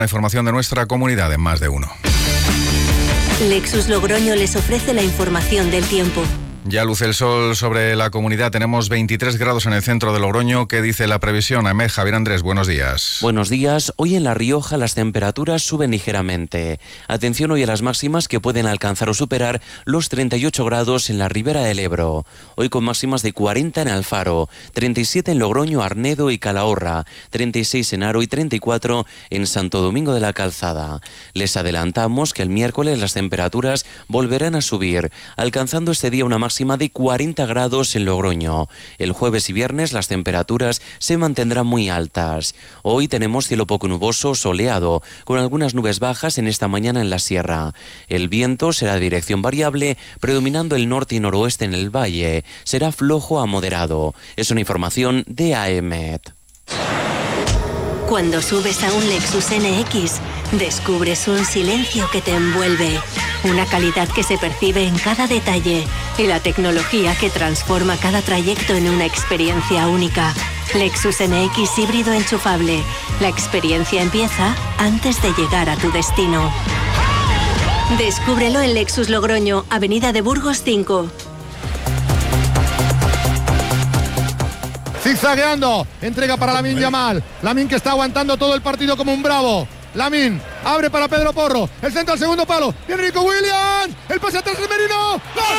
La información de nuestra comunidad en Más de Uno. Lexus Logroño les ofrece la información del tiempo. Ya luce el sol sobre la comunidad. Tenemos 23 grados en el centro de Logroño. ¿Qué dice la previsión? AEMET, Javier Andrés, buenos días. Buenos días. Hoy en La Rioja las temperaturas suben ligeramente. Atención hoy a las máximas que pueden alcanzar o superar los 38 grados en la Ribera del Ebro. Hoy con máximas de 40 en Alfaro, 37 en Logroño, Arnedo y Calahorra, 36 en Haro y 34 en Santo Domingo de la Calzada. Les adelantamos que el miércoles las temperaturas volverán a subir, alcanzando este día una máxima de 40 grados en Logroño. El jueves y viernes las temperaturas se mantendrán muy altas. Hoy tenemos cielo poco nuboso, soleado, con algunas nubes bajas en esta mañana en la sierra. El viento será de dirección variable, predominando el norte y noroeste en el valle. Será flojo a moderado. Es una información de AEMET. Cuando subes a un Lexus NX, descubres un silencio que te envuelve, una calidad que se percibe en cada detalle y la tecnología que transforma cada trayecto en una experiencia única. Lexus NX híbrido enchufable. La experiencia empieza antes de llegar a tu destino. Descúbrelo en Lexus Logroño, Avenida de Burgos 5. Zigzagueando, entrega para Lamine Yamal. Lamine que está aguantando todo el partido como un bravo. Lamine abre para Pedro Porro. El centro al segundo palo. Viene Nico Williams. El pase atrás de Merino.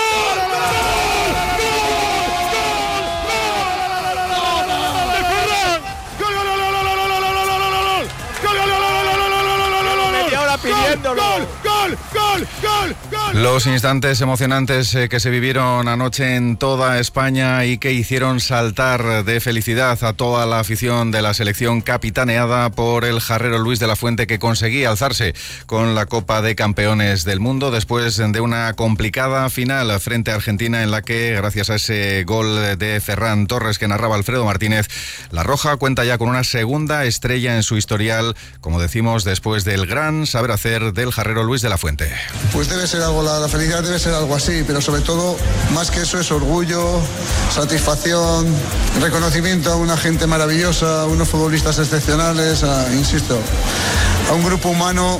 Los instantes emocionantes que se vivieron anoche en toda España y que hicieron saltar de felicidad a toda la afición de la selección capitaneada por el jarrero Luis de la Fuente, que conseguía alzarse con la Copa de Campeones del Mundo después de una complicada final frente a Argentina, en la que, gracias a ese gol de Ferran Torres que narraba Alfredo Martínez, La Roja cuenta ya con una segunda estrella en su historial, como decimos, después del gran saber hacer del jarrero Luis de la Fuente. Pues debe ser algo, la felicidad debe ser algo así, pero sobre todo, más que eso, es orgullo, satisfacción, reconocimiento a una gente maravillosa, a unos futbolistas excepcionales, insisto, a un grupo humano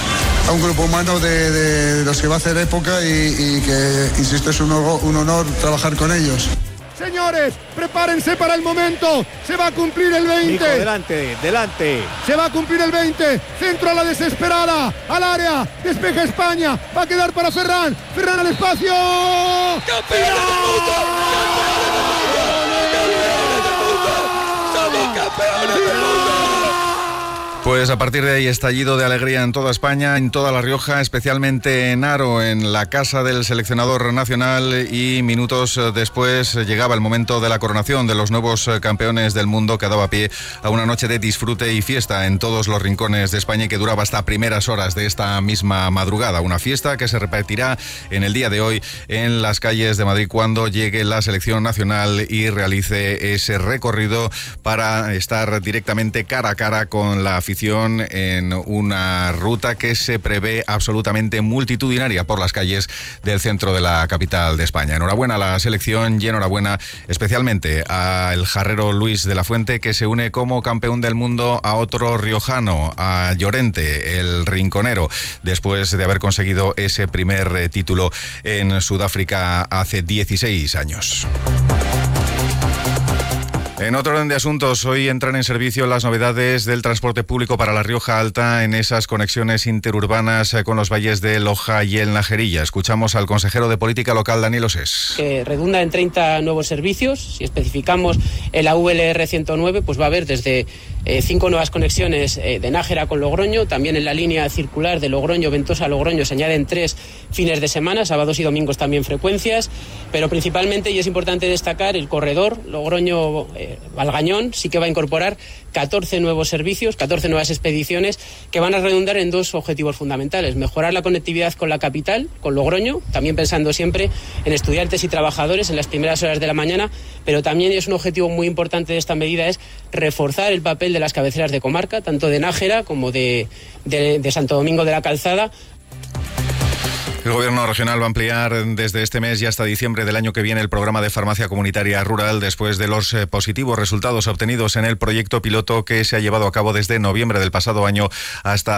de los que va a hacer época y que, insisto, es un honor trabajar con ellos. Señores, prepárense para el momento. Se va a cumplir el 20. Nico, delante. Se va a cumplir el 20. Centro a la desesperada. Al área. Despeja España. Va a quedar para Ferran. Ferran al espacio. ¡Campeones del mundo! ¡Somos campeones del mundo! Pues a partir de ahí, estallido de alegría en toda España, en toda La Rioja, especialmente en Haro, en la casa del seleccionador nacional, y minutos después llegaba el momento de la coronación de los nuevos campeones del mundo, que daba pie a una noche de disfrute y fiesta en todos los rincones de España y que duraba hasta primeras horas de esta misma madrugada. Una fiesta que se repetirá en el día de hoy en las calles de Madrid cuando llegue la selección nacional y realice ese recorrido para estar directamente cara a cara con la afición en una ruta que se prevé absolutamente multitudinaria por las calles del centro de la capital de España. Enhorabuena a la selección y enhorabuena especialmente al jarrero Luis de la Fuente, que se une como campeón del mundo a otro riojano, a Llorente, el rinconero, después de haber conseguido ese primer título en Sudáfrica hace 16 años. En otro orden de asuntos, hoy entran en servicio las novedades del transporte público para La Rioja Alta en esas conexiones interurbanas con los valles de Loja y el Najerilla. Escuchamos al consejero de Política Local, Daniel Osés. Que redunda en 30 nuevos servicios. Si especificamos en la VLR 109, pues va a haber desde 5 nuevas conexiones de Nájera con Logroño. También en la línea circular de Logroño, Ventosa, Logroño se añaden 3 fines de semana, sábados y domingos también frecuencias. Pero principalmente, y es importante destacar, el corredor Logroño Valgañón sí que va a incorporar 14 nuevos servicios, 14 nuevas expediciones que van a redundar en 2 objetivos fundamentales: mejorar la conectividad con la capital, con Logroño, también pensando siempre en estudiantes y trabajadores en las primeras horas de la mañana, pero también es un objetivo muy importante de esta medida, es reforzar el papel de las cabeceras de comarca, tanto de Nájera como de Santo Domingo de la Calzada. El Gobierno regional va a ampliar desde este mes y hasta diciembre del año que viene el programa de farmacia comunitaria rural después de los positivos resultados obtenidos en el proyecto piloto que se ha llevado a cabo desde noviembre del pasado año hasta